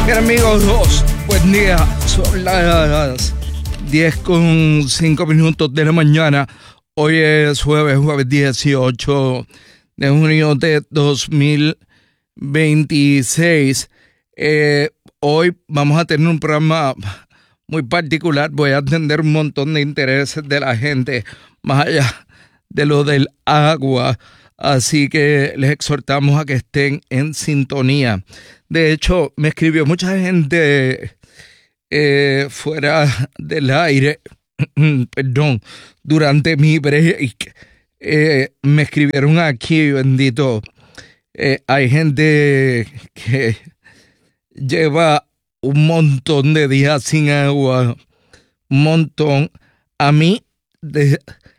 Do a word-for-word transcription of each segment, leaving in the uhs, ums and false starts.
Bien, amigos, buen día. Son las diez con cinco minutos de la mañana. Hoy es jueves, jueves dieciocho de junio de dos mil veintiséis. Eh, hoy vamos a tener un programa muy particular. Voy a atender un montón de intereses de la gente, más allá de lo del agua. Así que les exhortamos a que estén en sintonía. De hecho, me escribió mucha gente eh, fuera del aire, perdón, durante mi break. Eh, me escribieron aquí, bendito. Eh, hay gente que lleva un montón de días sin agua, un montón. A mí, de,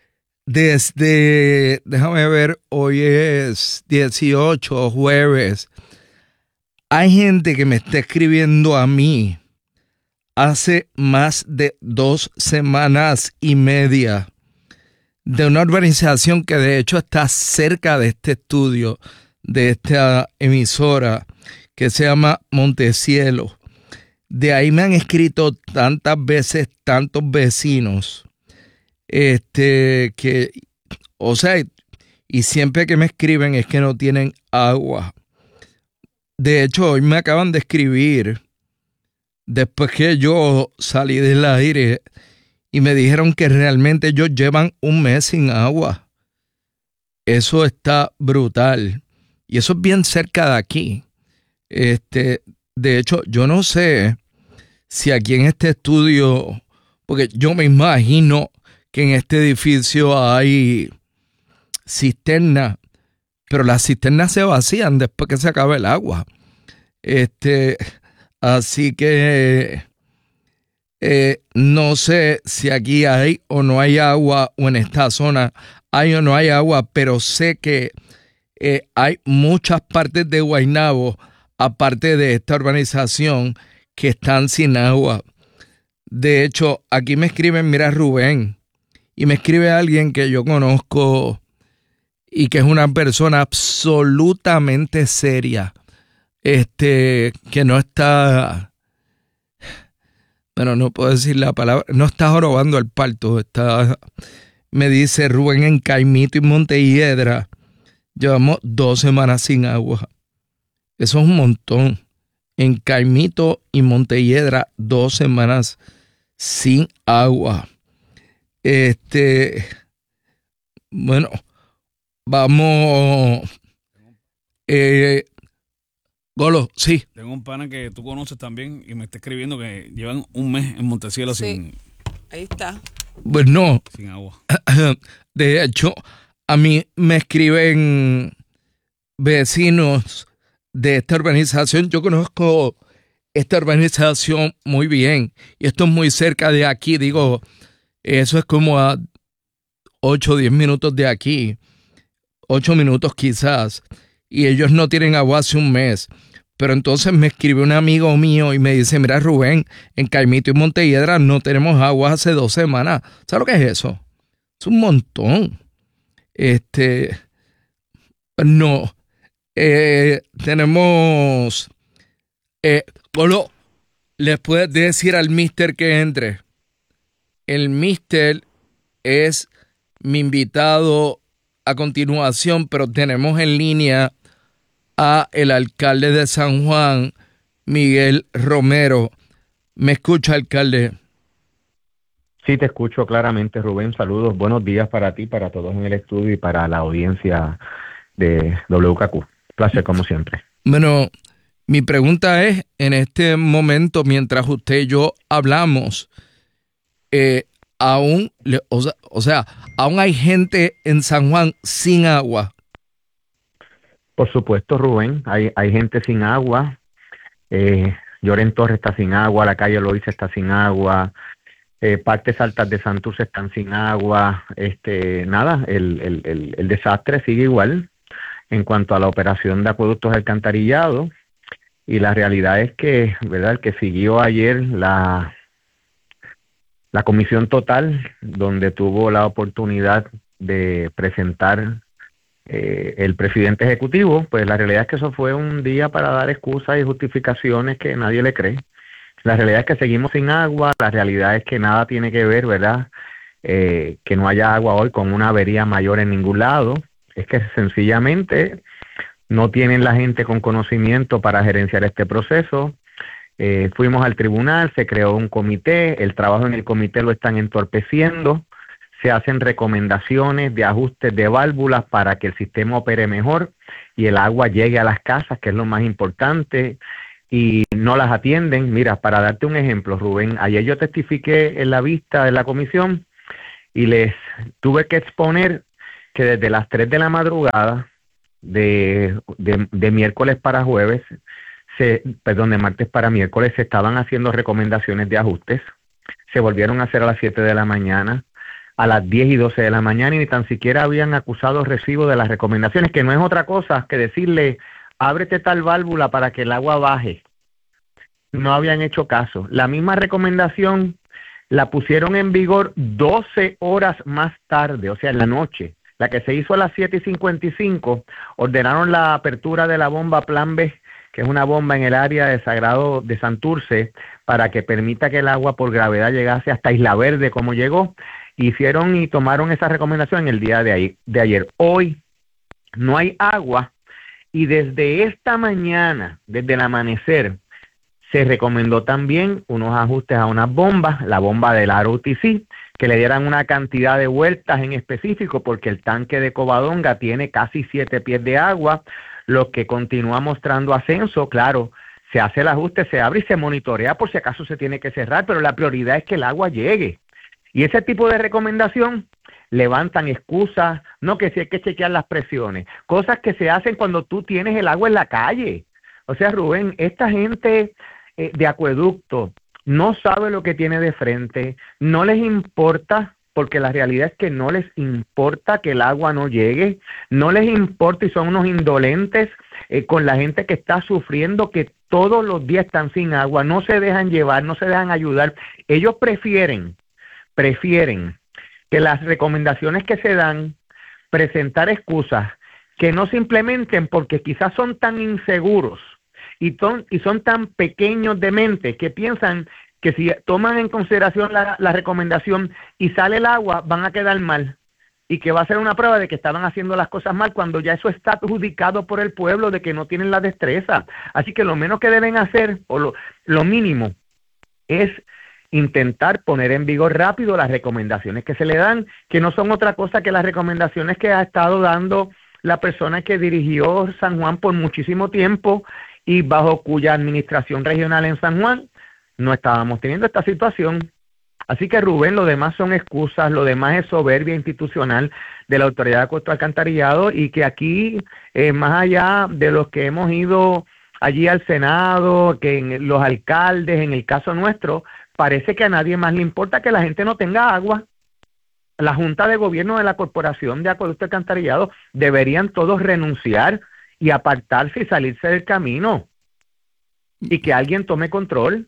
desde, déjame ver, hoy es dieciocho, jueves. Hay gente que me está escribiendo a mí hace más de dos semanas y media de una urbanización que de hecho está cerca de este estudio, de esta emisora, que se llama Montecielo. De ahí me han escrito tantas veces tantos vecinos, este, que, o sea, y siempre que me escriben es que no tienen agua. De hecho, hoy me acaban de escribir, después que yo salí del aire, y me dijeron que realmente ellos llevan un mes sin agua. Eso está brutal. Y eso es bien cerca de aquí. Este, de hecho, yo no sé si aquí en este estudio, porque yo me imagino que en este edificio hay cisternas, pero las cisternas se vacían después que se acaba el agua. Este, así que eh, no sé si aquí hay o no hay agua, o en esta zona hay o no hay agua, pero sé que eh, hay muchas partes de Guaynabo, aparte de esta urbanización, que están sin agua. De hecho, aquí me escriben, mira, Rubén, y me escribe alguien que yo conozco y que es una persona absolutamente seria, este, que no está, bueno, no puedo decir la palabra, no está jorobando el parto, está, me dice, Rubén, en Caimito y Montelledra llevamos dos semanas sin agua. Eso es un montón. En Caimito y Montelledra, dos semanas sin agua. Este, bueno, vamos. Eh, Golo, sí. Tengo un pana que tú conoces también y me está escribiendo que llevan un mes en Montecielo sí, sin... ahí está. Pues no. Sin agua. De hecho, a mí me escriben vecinos de esta urbanización. Yo conozco esta urbanización muy bien y esto es muy cerca de aquí. Digo, eso es como a ocho o diez minutos de aquí, ocho minutos quizás, y ellos no tienen agua hace un mes. Pero entonces me escribe un amigo mío y me dice, mira, Rubén, en Caimito y Montelledra no tenemos agua hace dos semanas. ¿Sabes lo que es eso? Es un montón. Este, no, eh, tenemos, eh, Golo, ¿les puedes decir al mister que entre? El mister es mi invitado a continuación, pero tenemos en línea a el alcalde de San Juan, Miguel Romero. ¿Me escucha, alcalde? Sí, te escucho claramente, Rubén. Saludos, buenos días para ti, para todos en el estudio y para la audiencia de W K Q. Placer, como siempre. Bueno, mi pregunta es, en este momento, mientras usted y yo hablamos, eh, aún, o sea, o sea, aún hay gente en San Juan sin agua. Por supuesto, Rubén, hay, hay gente sin agua. Eh, Lloren Torres está sin agua, la calle Loíza está sin agua, eh, partes altas de Santurce están sin agua. Este, nada, el, el, el, el desastre sigue igual en cuanto a la operación de acueductos alcantarillados. Y la realidad es que, ¿verdad?, el que siguió ayer la, la comisión total, donde tuvo la oportunidad de presentar eh, el presidente ejecutivo, pues la realidad es que eso fue un día para dar excusas y justificaciones que nadie le cree. La realidad es que seguimos sin agua, la realidad es que nada tiene que ver, ¿verdad? Eh, que no haya agua hoy con una avería mayor en ningún lado. Es que sencillamente no tienen la gente con conocimiento para gerenciar este proceso. Eh, fuimos al tribunal, se creó un comité, el trabajo en el comité lo están entorpeciendo, se hacen recomendaciones de ajustes de válvulas para que el sistema opere mejor y el agua llegue a las casas, que es lo más importante, y no las atienden. Mira, para darte un ejemplo, Rubén, ayer yo testifiqué en la vista de la comisión y les tuve que exponer que desde las tres de la madrugada de, de, de miércoles para jueves, se, perdón, de martes para miércoles, se estaban haciendo recomendaciones de ajustes, se volvieron a hacer a las siete de la mañana, a las diez y doce de la mañana, y ni tan siquiera habían acusado recibo de las recomendaciones, que no es otra cosa que decirle, ábrete tal válvula para que el agua baje. No habían hecho caso. La misma recomendación la pusieron en vigor doce horas más tarde, o sea, en la noche. La que se hizo a las siete y cincuenta y cinco, ordenaron la apertura de la bomba Plan B, que es una bomba en el área de Sagrado de Santurce, para que permita que el agua por gravedad llegase hasta Isla Verde, como llegó. Hicieron y tomaron esa recomendación el día de, ahí, de ayer. Hoy no hay agua, y desde esta mañana, desde el amanecer, se recomendó también unos ajustes a unas bombas, la bomba del R O T C, que le dieran una cantidad de vueltas en específico, porque el tanque de Covadonga tiene casi siete pies de agua, lo que continúa mostrando ascenso. Claro, se hace el ajuste, se abre y se monitorea por si acaso se tiene que cerrar, pero la prioridad es que el agua llegue. Y ese tipo de recomendación levantan excusas, no, que si hay que chequear las presiones, cosas que se hacen cuando tú tienes el agua en la calle. O sea, Rubén, esta gente eh, de acueducto no sabe lo que tiene de frente, no les importa, porque la realidad es que no les importa que el agua no llegue, no les importa y son unos indolentes eh, con la gente que está sufriendo, que todos los días están sin agua, no se dejan llevar, no se dejan ayudar. Ellos prefieren, prefieren que las recomendaciones que se dan, presentar excusas que no se implementen porque quizás son tan inseguros y, ton, y son tan pequeños de mente que piensan que si toman en consideración la, la recomendación y sale el agua, van a quedar mal, y que va a ser una prueba de que estaban haciendo las cosas mal cuando ya eso está adjudicado por el pueblo de que no tienen la destreza. Así que lo menos que deben hacer, o lo, lo mínimo, es intentar poner en vigor rápido las recomendaciones que se le dan, que no son otra cosa que las recomendaciones que ha estado dando la persona que dirigió San Juan por muchísimo tiempo y bajo cuya administración regional en San Juan no estábamos teniendo esta situación. Así que, Rubén, lo demás son excusas, lo demás es soberbia institucional de la Autoridad de Acueducto y Alcantarillado, y que aquí, eh, más allá de los que hemos ido allí al Senado, que en los alcaldes, en el caso nuestro, parece que a nadie más le importa que la gente no tenga agua. La Junta de Gobierno de la Corporación de Acueducto y Alcantarillado deberían todos renunciar y apartarse y salirse del camino, y que alguien tome control.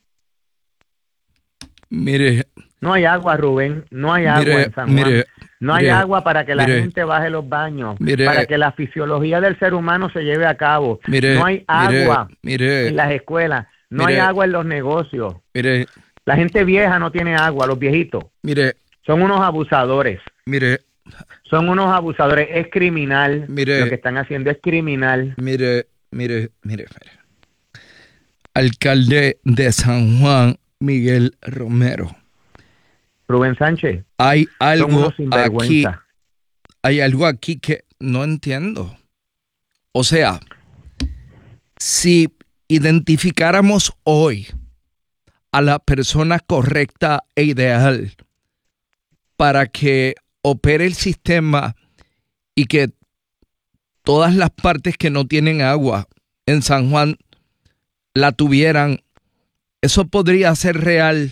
Mire, no hay agua, Rubén, no hay agua mire, en San Juan. Mire, no hay mire, agua para que la mire, gente baje los baños, mire, para que la fisiología del ser humano se lleve a cabo. Mire, no hay agua mire, mire, en las escuelas, no mire, hay agua en los negocios. Mire, la gente vieja no tiene agua, los viejitos. Mire, son unos abusadores. Mire, son unos abusadores, es criminal. Mire, lo que están haciendo es criminal. Mire, mire, mire, mire. Alcalde de San Juan, Miguel Romero. Rubén Sánchez. Hay algo aquí, hay algo aquí que no entiendo. O sea, si identificáramos hoy a la persona correcta e ideal para que opere el sistema y que todas las partes que no tienen agua en San Juan la tuvieran, eso podría ser real.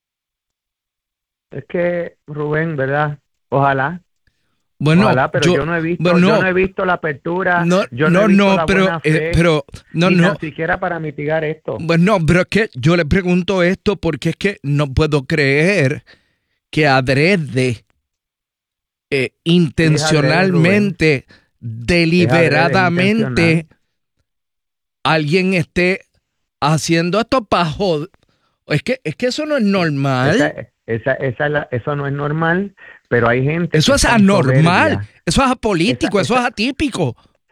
Es que, Rubén, ¿verdad? Ojalá. Bueno, Ojalá, pero yo, yo no he visto, bueno, yo no he visto la apertura, no, yo no, no, he visto no la pero, buena fe, eh, pero, no, ni no, tan siquiera para mitigar esto. Bueno, pero es que yo le pregunto esto porque es que no puedo creer que adrede, eh, intencionalmente deliberadamente alguien esté haciendo esto bajo. Es que, es que eso no es normal. Esa, esa, esa es la, eso no es normal, pero hay gente... Eso que es está anormal, soberbia. eso es apolítico, Esa, eso esa, es atípico.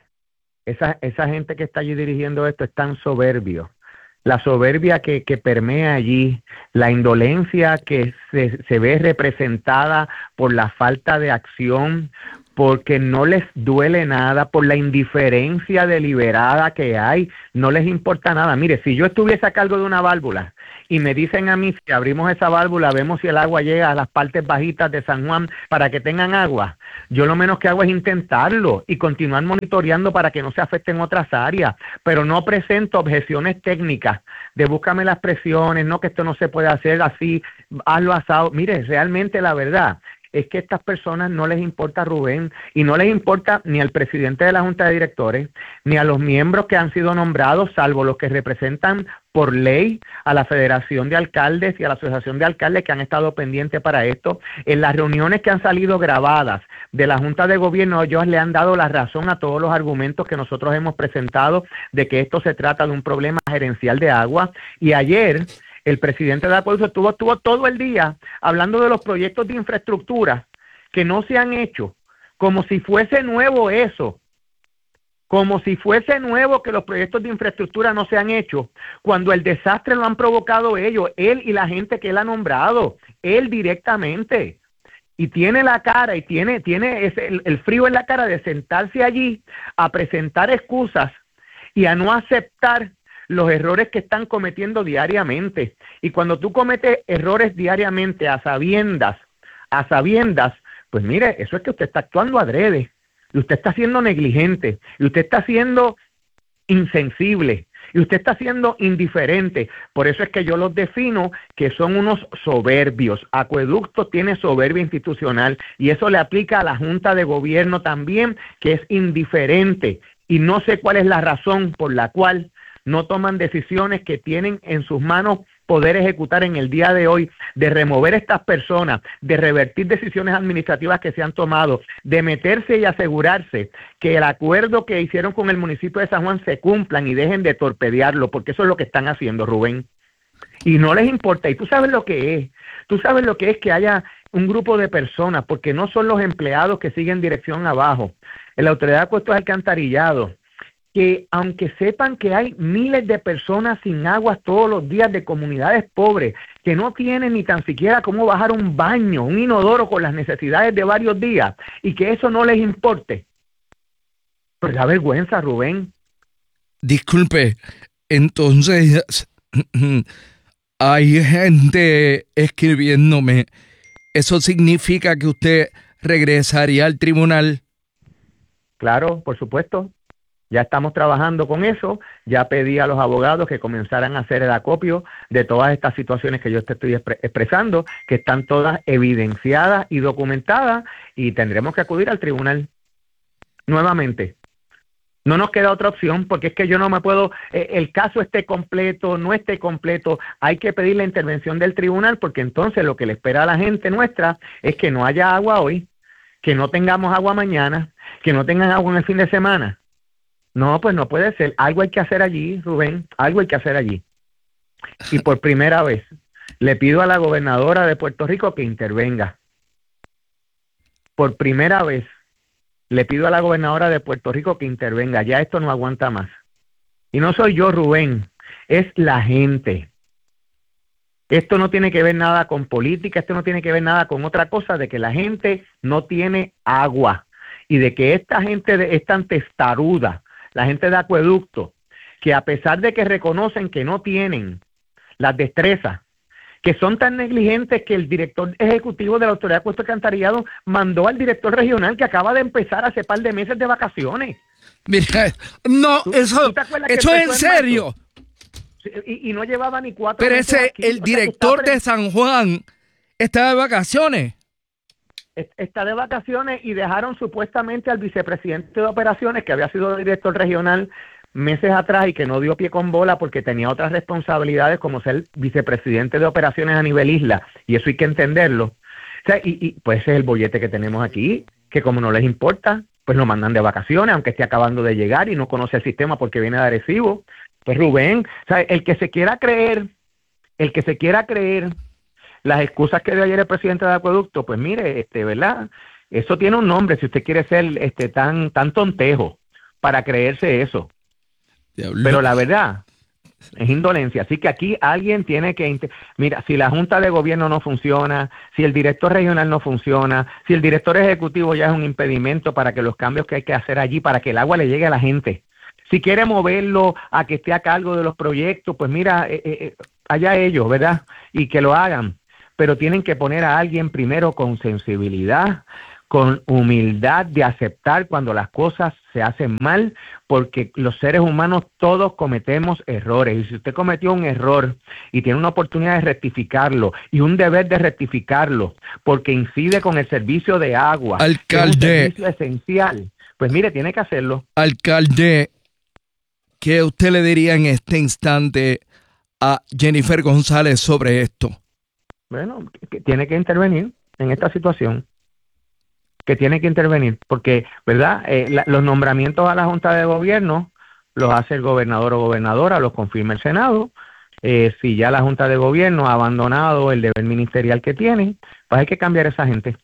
Esa, esa gente que está allí dirigiendo esto es tan soberbio. La soberbia que, que permea allí, la indolencia que se, se ve representada por la falta de acción, porque no les duele nada, por la indiferencia deliberada que hay, no les importa nada. Mire, si yo estuviese a cargo de una válvula y me dicen a mí, si abrimos esa válvula, vemos si el agua llega a las partes bajitas de San Juan para que tengan agua, yo lo menos que hago es intentarlo y continuar monitoreando para que no se afecten otras áreas, pero no presento objeciones técnicas de búscame las presiones, no, que esto no se puede hacer así, hazlo asado. Mire, realmente la verdad es que a estas personas no les importa, Rubén, y no les importa ni al presidente de la Junta de Directores, ni a los miembros que han sido nombrados, salvo los que representan por ley a la Federación de Alcaldes y a la Asociación de Alcaldes que han estado pendientes para esto. En las reuniones que han salido grabadas de la Junta de Gobierno, ellos le han dado la razón a todos los argumentos que nosotros hemos presentado de que esto se trata de un problema gerencial de agua. Y ayer el presidente de Acueducto estuvo, estuvo todo el día hablando de los proyectos de infraestructura que no se han hecho, como si fuese nuevo eso, como si fuese nuevo que los proyectos de infraestructura no se han hecho, cuando el desastre lo han provocado ellos, él y la gente que él ha nombrado, él directamente. Y tiene la cara y tiene, tiene ese, el, el frío en la cara de sentarse allí a presentar excusas y a no aceptar los errores que están cometiendo diariamente. Y cuando tú cometes errores diariamente a sabiendas, a sabiendas, pues mire, eso es que usted está actuando adrede, y usted está siendo negligente, y usted está siendo insensible, y usted está siendo indiferente. Por eso es que yo los defino que son unos soberbios. Acueducto tiene soberbia institucional, y eso le aplica a la Junta de Gobierno también, que es indiferente, y no sé cuál es la razón por la cual no toman decisiones que tienen en sus manos poder ejecutar en el día de hoy, de remover a estas personas, de revertir decisiones administrativas que se han tomado, de meterse y asegurarse que el acuerdo que hicieron con el municipio de San Juan se cumplan y dejen de torpedearlo, porque eso es lo que están haciendo, Rubén. Y no les importa, y tú sabes lo que es, tú sabes lo que es que haya un grupo de personas, porque no son los empleados que siguen dirección abajo, en la Autoridad de Acueductos Alcantarillados, que aunque sepan que hay miles de personas sin agua todos los días de comunidades pobres, que no tienen ni tan siquiera cómo bajar un baño, un inodoro con las necesidades de varios días, y que eso no les importe, pues da vergüenza, Rubén. Disculpe, entonces hay gente escribiéndome, ¿eso significa que usted regresaría al tribunal? Claro, por supuesto. Ya estamos trabajando con eso, ya pedí a los abogados que comenzaran a hacer el acopio de todas estas situaciones que yo te estoy expre- expresando, que están todas evidenciadas y documentadas, y tendremos que acudir al tribunal nuevamente. No nos queda otra opción, porque es que yo no me puedo, eh, el caso esté completo, no esté completo, hay que pedir la intervención del tribunal, porque entonces lo que le espera a la gente nuestra es que no haya agua hoy, que no tengamos agua mañana, que no tengan agua en el fin de semana. No, pues no puede ser. Algo hay que hacer allí, Rubén, algo hay que hacer allí. Y por primera vez le pido a la gobernadora de Puerto Rico que intervenga. Por primera vez le pido a la gobernadora de Puerto Rico que intervenga. Ya esto no aguanta más. Y no soy yo, Rubén, es la gente. Esto no tiene que ver nada con política, esto no tiene que ver nada con otra cosa, de que la gente no tiene agua y de que esta gente es tan testaruda, la gente de Acueducto, que a pesar de que reconocen que no tienen las destrezas, que son tan negligentes que el director ejecutivo de la Autoridad de Acueductos Alcantarillados mandó al director regional que acaba de empezar hace par de meses de vacaciones. Mira, no, ¿Tú, eso, ¿tú eso es en serio. Y, y no llevaba ni cuatro Pero meses ese, aquí. el O sea, director está de San Juan está de vacaciones. Está de vacaciones y dejaron supuestamente al vicepresidente de operaciones, que había sido director regional meses atrás y que no dio pie con bola porque tenía otras responsabilidades como ser vicepresidente de operaciones a nivel isla, y eso hay que entenderlo. O sea, y, y pues ese es el bollete que tenemos aquí, que como no les importa, pues lo mandan de vacaciones, aunque esté acabando de llegar y no conoce el sistema porque viene de Arecibo. Pues Rubén, o sea, el que se quiera creer, el que se quiera creer las excusas que dio ayer el presidente de Acueducto, pues mire, este, ¿verdad? Eso tiene un nombre, si usted quiere ser este tan, tan tontejo para creerse eso. Diablo. Pero la verdad es indolencia. Así que aquí alguien tiene que... Inter- Mira, si la Junta de Gobierno no funciona, si el director regional no funciona, si el director ejecutivo ya es un impedimento para que los cambios que hay que hacer allí, para que el agua le llegue a la gente. Si quiere moverlo a que esté a cargo de los proyectos, pues mira, eh, eh, allá ellos, ¿verdad? Y que lo hagan. Pero tienen que poner a alguien primero con sensibilidad, con humildad de aceptar cuando las cosas se hacen mal, porque los seres humanos todos cometemos errores. Y si usted cometió un error y tiene una oportunidad de rectificarlo y un deber de rectificarlo, porque incide con el servicio de agua, alcalde, que es un servicio esencial, pues mire, tiene que hacerlo. Alcalde, ¿qué usted le diría en este instante a Jennifer González sobre esto? Bueno, que tiene que intervenir en esta situación, que tiene que intervenir, porque, ¿verdad? Eh, la, los nombramientos a la Junta de Gobierno los hace el gobernador o gobernadora, los confirma el Senado. Eh, si ya la Junta de Gobierno ha abandonado el deber ministerial que tiene, pues hay que cambiar a esa gente.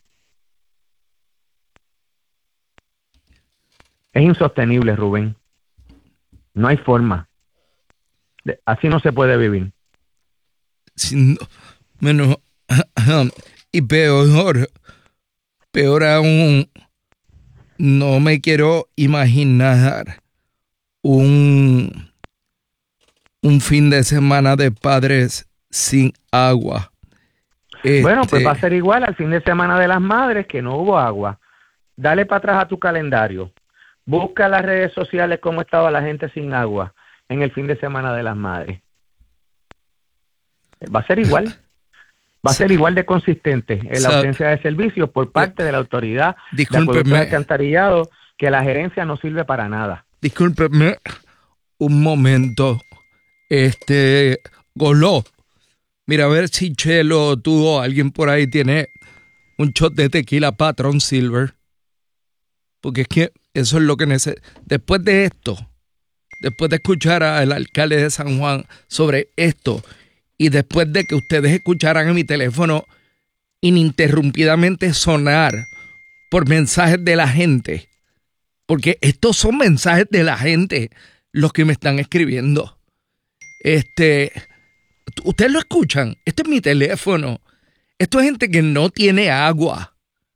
Es insostenible, Rubén. No hay forma. De, así no se puede vivir. Si no, bueno, y peor, peor aún, no me quiero imaginar un, un fin de semana de padres sin agua. Este... Bueno, pues va a ser igual al fin de semana de las madres, que no hubo agua. Dale para atrás a tu calendario. Busca en las redes sociales cómo estaba la gente sin agua en el fin de semana de las madres. Va a ser igual. Va a ser igual de consistente en la ausencia de servicios por parte de la autoridad de acueducto y alcantarillado, que la gerencia no sirve para nada. Discúlpeme un momento, este, Goló. Mira, a ver si Chelo, tú o alguien por ahí tiene un shot de tequila Patron Silver. Porque es que eso es lo que necesito. Después de esto, después de escuchar al alcalde de San Juan sobre esto, y después de que ustedes escucharan en mi teléfono ininterrumpidamente sonar por mensajes de la gente, porque estos son mensajes de la gente los que me están escribiendo. Este, ustedes lo escuchan, esto es mi teléfono. Esto es gente que no tiene agua.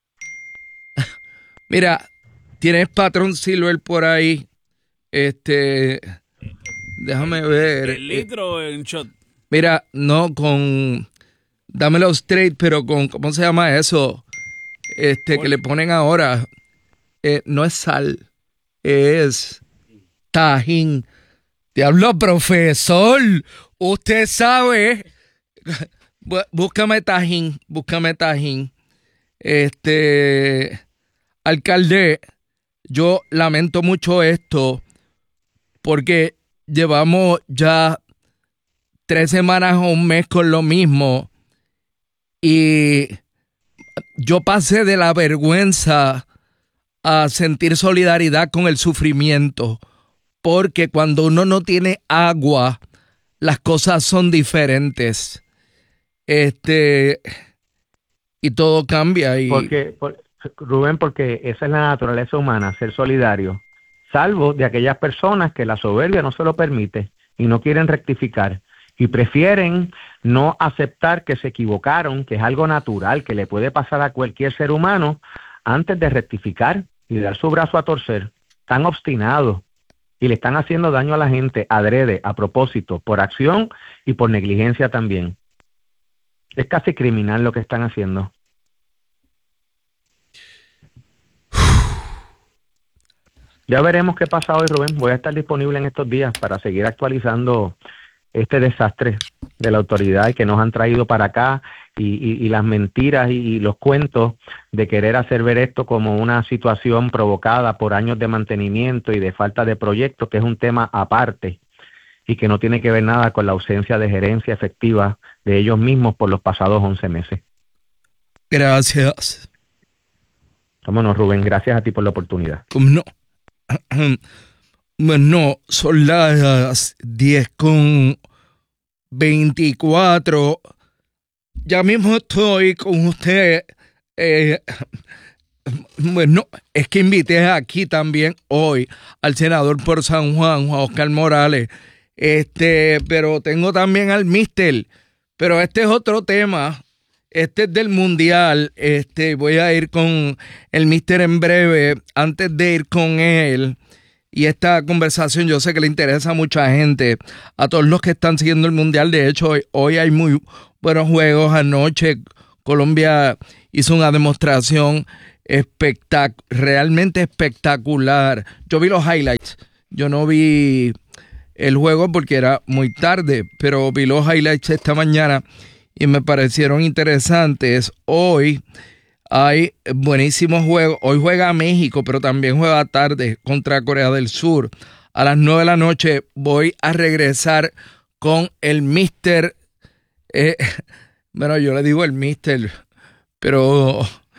Mira, tienes Patron Silver por ahí. Este, déjame ver. ¿El litro en shot? Mira, no con, dámelo straight, pero con, ¿cómo se llama eso? Este, que le ponen ahora, eh, no es sal, es tajín. Diablo, profesor, usted sabe, búscame tajín, búscame tajín. Este, alcalde, yo lamento mucho esto, porque llevamos ya tres semanas o un mes con lo mismo y yo pasé de la vergüenza a sentir solidaridad con el sufrimiento, porque cuando uno no tiene agua, las cosas son diferentes. Este, y todo cambia. Y... Porque, por, Rubén, porque esa es la naturaleza humana, ser solidario, salvo de aquellas personas que la soberbia no se lo permite y no quieren rectificar. Y prefieren no aceptar que se equivocaron, que es algo natural, que le puede pasar a cualquier ser humano, antes de rectificar y dar su brazo a torcer. Están obstinados y le están haciendo daño a la gente, adrede, a propósito, por acción y por negligencia también. Es casi criminal lo que están haciendo. Ya veremos qué pasa hoy, Rubén. Voy a estar disponible en estos días para seguir actualizando este desastre de la autoridad y que nos han traído para acá y, y, y las mentiras y, y los cuentos de querer hacer ver esto como una situación provocada por años de mantenimiento y de falta de proyectos, que es un tema aparte y que no tiene que ver nada con la ausencia de gerencia efectiva de ellos mismos por los pasados once meses. Gracias. Vámonos, Rubén, gracias a ti por la oportunidad. No, no, son las diez con veinticuatro. Ya mismo estoy con usted. Eh, bueno, es que invité aquí también hoy al senador por San Juan, Juan Oscar Morales. Este, pero tengo también al mister. Pero este es otro tema. Este es del Mundial. Este, voy a ir con el mister en breve. Antes de ir con él y esta conversación, yo sé que le interesa a mucha gente, a todos los que están siguiendo el Mundial. De hecho, hoy, hoy hay muy buenos juegos. Anoche Colombia hizo una demostración espectac- realmente espectacular. Yo vi los highlights. Yo no vi el juego porque era muy tarde, pero vi los highlights esta mañana y me parecieron interesantes. Hoy hay buenísimos juegos. Hoy juega México, pero también juega tarde contra Corea del Sur. A las nueve de la noche voy a regresar con el mister. Eh, bueno, yo le digo el mister, pero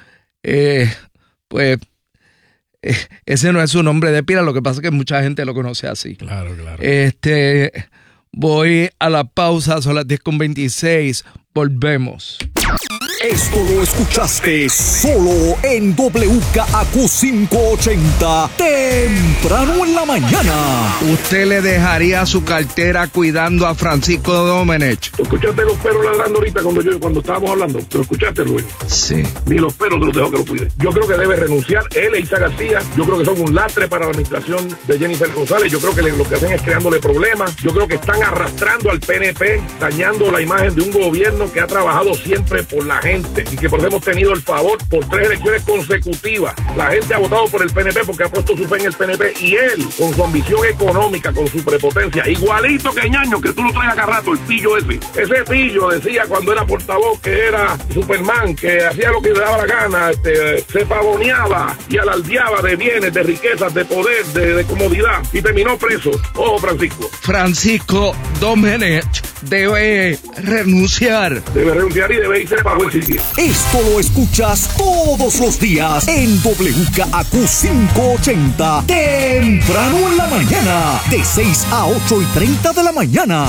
eh, pues eh, ese no es su nombre de pila. Lo que pasa es que mucha gente lo conoce así. Claro, claro. Este, voy a la pausa, son las diez con veintiséis. Volvemos. Esto lo escuchaste solo en W K A Q quinientos ochenta, temprano en la mañana. ¿Usted le dejaría su cartera cuidando a Francisco Domenech? ¿Escuchaste los perros ladrando ahorita cuando yo cuando estábamos hablando? ¿Lo escuchaste, Rubén? Sí. Ni los perros te los dejó que lo cuide. Yo creo que debe renunciar él e Isa García. Yo creo que son un lastre para la administración de Jennifer González. Yo creo que le, lo que hacen es creándole problemas. Yo creo que están arrastrando al P N P, dañando la imagen de un gobierno que ha trabajado siempre por la gente y que por eso hemos tenido el favor por tres elecciones consecutivas. La gente ha votado por el P N P porque ha puesto su fe en el P N P y él, con su ambición económica, con su prepotencia, igualito que Ñaño, que tú lo traes acá rato, el pillo ese. Ese pillo decía cuando era portavoz que era Superman, que hacía lo que le daba la gana, este, se pavoneaba y alardeaba de bienes, de riquezas, de poder, de, de comodidad y terminó preso. Ojo, Francisco. Francisco Domenech debe renunciar. Debe renunciar y debe irse para buen sitio. Esto lo escuchas todos los días en W K A Q quinientos ochenta, temprano en la mañana, de seis a ocho y treinta de la mañana.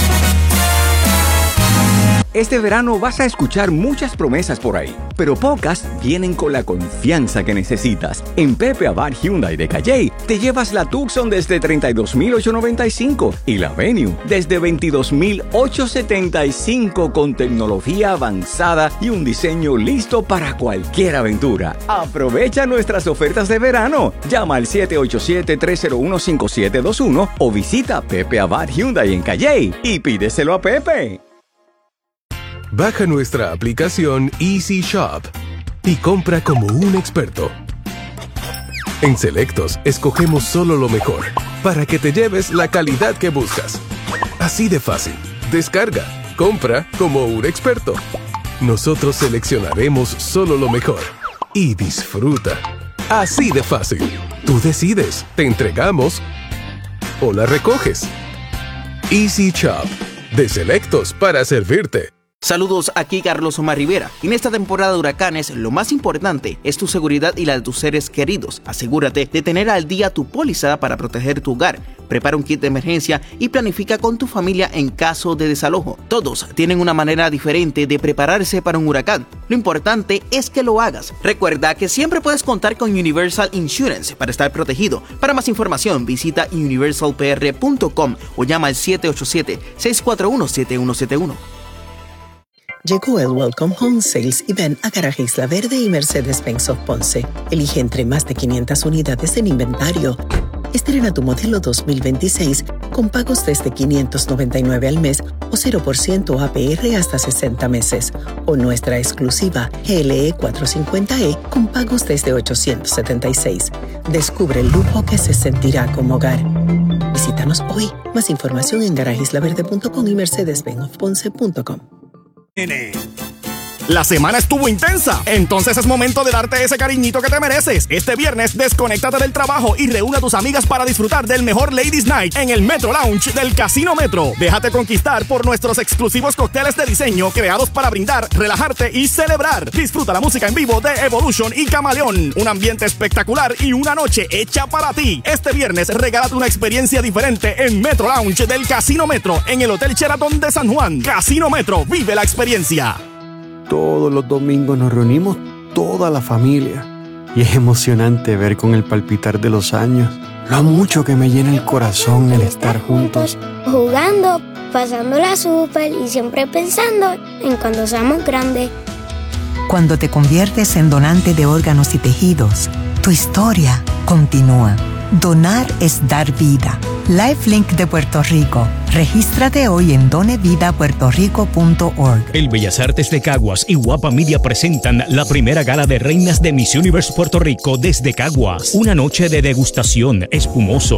Este verano vas a escuchar muchas promesas por ahí, pero pocas vienen con la confianza que necesitas. En Pepe Abad Hyundai de Calley te llevas la Tucson desde treinta y dos mil ochocientos noventa y cinco y la Venue desde veintidós mil ochocientos setenta y cinco con tecnología avanzada y un diseño listo para cualquier aventura. Aprovecha nuestras ofertas de verano. Llama al siete ocho siete, tres cero uno, cinco siete dos uno o visita Pepe Abad Hyundai en Calley y pídeselo a Pepe. Baja nuestra aplicación Easy Shop y compra como un experto. En Selectos escogemos solo lo mejor para que te lleves la calidad que buscas. Así de fácil. Descarga, compra como un experto. Nosotros seleccionaremos solo lo mejor y disfruta. Así de fácil. Tú decides, te entregamos o la recoges. Easy Shop, de Selectos para servirte. Saludos, aquí Carlos Omar Rivera. En esta temporada de huracanes, lo más importante es tu seguridad y la de tus seres queridos. Asegúrate de tener al día tu póliza para proteger tu hogar. Prepara un kit de emergencia y planifica con tu familia en caso de desalojo. Todos tienen una manera diferente de prepararse para un huracán. Lo importante es que lo hagas. Recuerda que siempre puedes contar con Universal Insurance para estar protegido. Para más información, visita universal p r punto com o llama al siete ocho siete, seis cuatro uno, siete uno siete uno. Llegó el Welcome Home Sales y ven a Garaje Isla Verde y Mercedes-Benz of Ponce. Elige entre más de quinientas unidades en inventario. Estrena tu modelo dos mil veintiséis con pagos desde quinientos noventa y nueve al mes o cero por ciento A P R hasta sesenta meses. O nuestra exclusiva G L E cuatrocientos cincuenta E con pagos desde ochocientos setenta y seis. Descubre el lujo que se sentirá como hogar. Visítanos hoy. Más información en garaje isla verde punto com y mercedes benz of ponce punto com. La semana estuvo intensa, entonces es momento de darte ese cariñito que te mereces. Este viernes, desconéctate del trabajo y reúne a tus amigas para disfrutar del mejor Ladies Night en el Metro Lounge del Casino Metro. Déjate conquistar por nuestros exclusivos cócteles de diseño creados para brindar, relajarte y celebrar. Disfruta la música en vivo de Evolution y Camaleón. Un ambiente espectacular y una noche hecha para ti. Este viernes, regálate una experiencia diferente en Metro Lounge del Casino Metro en el Hotel Sheraton de San Juan. Casino Metro, vive la experiencia. Todos los domingos nos reunimos toda la familia y es emocionante ver con el palpitar de los años lo mucho que me llena el corazón el estar juntos, jugando, pasándola súper y siempre pensando en cuando seamos grandes. Cuando te conviertes en donante de órganos y tejidos, tu historia continúa. Donar es dar vida. LifeLink de Puerto Rico. Regístrate hoy en done vida puerto rico punto org. El Bellas Artes de Caguas y Guapa Media presentan la primera gala de reinas de Miss Universe Puerto Rico desde Caguas. Una noche de degustación, espumoso,